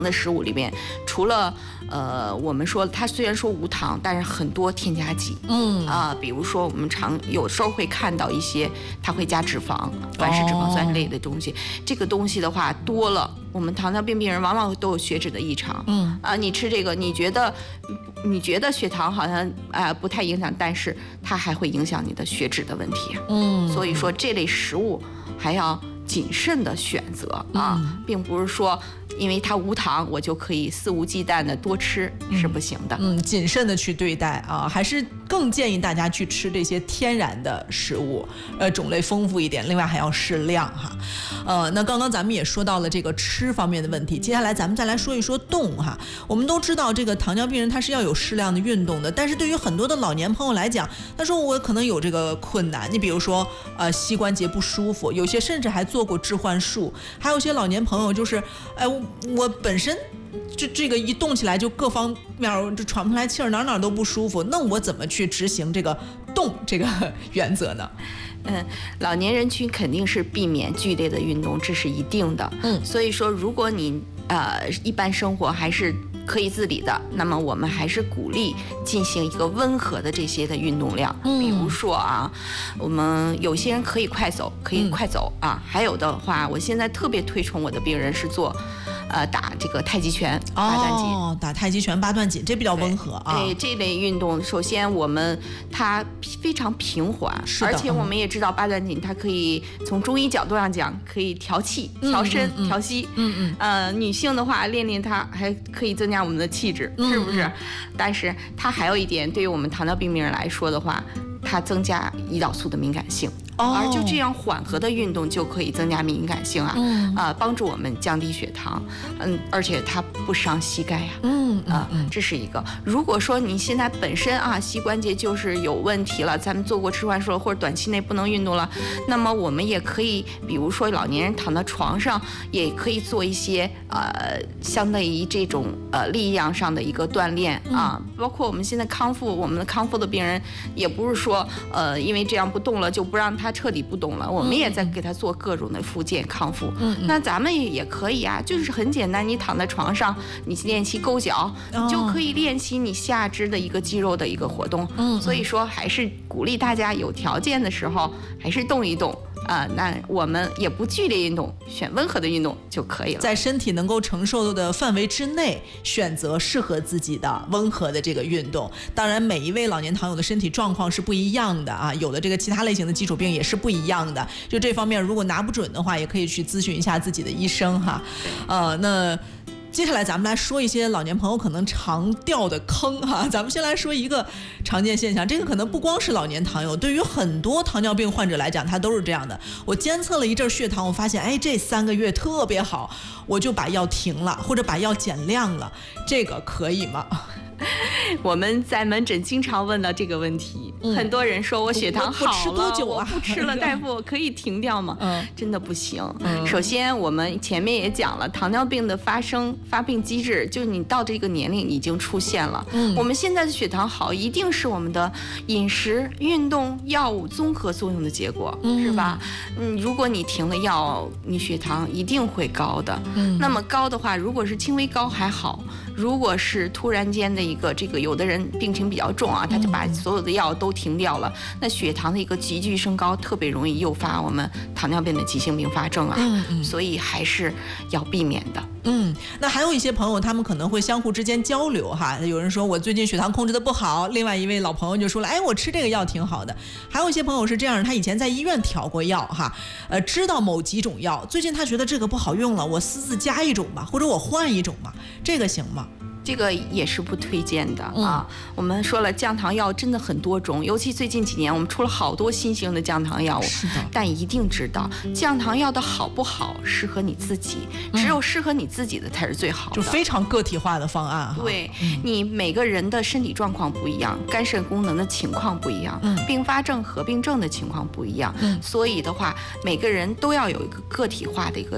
的食物里面，除了我们说它虽然说无糖，但是很多添加剂，比如说我们有时候会看到一些它会加脂肪、反式脂肪酸类的东西，这个东西的话多了，我们糖尿病病人往往都有血脂的异常，你吃这个，你觉得血糖好像不太影响，但是它还会影响你的血脂的问题，所以说这类食物还要谨慎的选择并不是说因为它无糖我就可以肆无忌惮的多吃，是不行的。 谨慎的去对待还是更建议大家去吃这些天然的食物，种类丰富一点，另外还要适量哈。那刚刚咱们也说到了这个吃方面的问题，接下来咱们再来说一说动哈。我们都知道这个糖尿病人他是要有适量的运动的，但是对于很多的老年朋友来讲，他说我可能有这个困难，你比如说膝关节不舒服，有些甚至还做过置换术，还有些老年朋友就是我本身这个一动起来就各方面就喘不出来气儿，哪都不舒服，那我怎么去执行这个动这个原则呢？ 老年人群肯定是避免剧烈的运动，这是一定的。所以说如果你一般生活还是可以自理的，那么我们还是鼓励进行一个温和的这些的运动量，比如说我们有些人可以快走，还有的话，我现在特别推崇我的病人是做打这个太极拳八段锦， 打太极拳八段锦，这比较温和这类运动，首先它非常平缓，而且我们也知道八段锦它可以从中医角度上讲，可以调气、调身、调息。女性的话练练它还可以增加我们的气质，是不是？但是它还有一点，对于我们糖尿病病人来说的话，它增加胰岛素的敏感性。而就这样缓和的运动就可以增加敏感性帮助我们降低血糖，而且它不伤膝盖这是一个。如果说你现在本身膝关节就是有问题了，咱们做过置换术或者短期内不能运动了，那么我们也可以，比如说老年人躺在床上，也可以做一些相对于这种力量上的一个锻炼包括我们现在我们的康复的病人，也不是说因为这样不动了就不让他彻底不动了，我们也在给他做各种的复健康复。那咱们也可以就是很简单，你躺在床上，你练习勾脚，你就可以练习你下肢的一个肌肉的一个活动。所以说还是鼓励大家有条件的时候还是动一动。那我们也不剧烈运动，选温和的运动就可以了， 在身体能够承受的范围之内，选择适合自己的温和的这个运动。当然每一位老年糖友的身体状况是不一样的有的这个其他类型的基础病也是不一样的，就这方面如果拿不准的话，也可以去咨询一下自己的医生那接下来咱们来说一些老年朋友可能常掉的坑咱们先来说一个常见现象，这个可能不光是老年糖友，对于很多糖尿病患者来讲，他都是这样的。我监测了一阵血糖，我发现这3个月特别好，我就把药停了，或者把药减量了，这个可以吗？ 我们在门诊经常问到这个问题，很多人说我血糖好了， 我吃多久我不吃了，大夫我可以停掉吗？真的不行。首先我们前面也讲了，糖尿病的发病机制，就你到这个年龄已经出现了。我们现在的血糖好，一定是我们的饮食、运动、药物综合作用的结果，是吧？如果你停了药，你血糖一定会高的。那么高的话，如果是轻微高还好，如果是突然间的这个有的人病情比较重他就把所有的药都停掉了，那血糖的一个急剧升高，特别容易诱发我们糖尿病的急性并发症所以还是要避免的。 那还有一些朋友，他们可能会相互之间交流有人说我最近血糖控制的不好，另外一位老朋友就说了，我吃这个药挺好的。还有一些朋友是这样，他以前在医院调过药知道某几种药，最近他觉得这个不好用了，我私自加一种吧，或者我换一种吧，这个行吗？ 这个也是不推荐的我们说了，降糖药真的很多种，尤其最近几年我们出了好多新型的降糖药物。 是的， 但一定知道降糖药的好不好适合你自己，只有适合你自己的才是最好的， 就非常个体化的方案对，你每个人的身体状况不一样，肝肾功能的情况不一样，并发症合并症的情况不一样，所以的话每个人都要有一个个体化的一个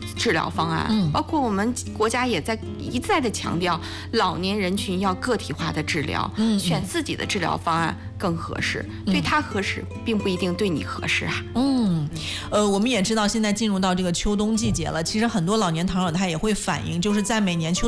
治疗方案，包括我们国家也在一再的强调，老年人群要个体化的治疗，选自己的治疗方案更合适，对他合适，并不一定对你合适啊。 我们也知道现在进入到这个秋冬季节了，其实很多老年糖友他也会反映，就是在每年秋